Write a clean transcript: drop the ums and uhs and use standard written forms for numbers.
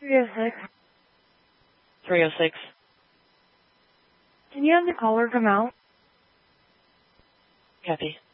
306. 306. Can you have the caller come out? Copy.